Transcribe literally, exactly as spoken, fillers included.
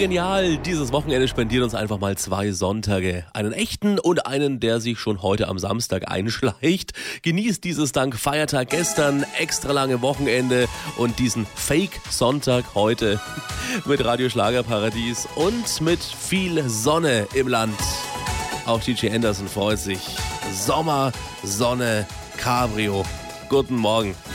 genial. Dieses Wochenende spendiert uns einfach mal zwei Sonntage. Einen echten und einen, der sich schon heute am Samstag einschleicht. Genießt dieses dank Feiertag gestern extra lange Wochenende und diesen Fake-Sonntag heute mit Radio Schlagerparadies und mit viel Sonne im Land. Auch D J Anderson freut sich. Sommer, Sonne, Cabrio. Guten Morgen.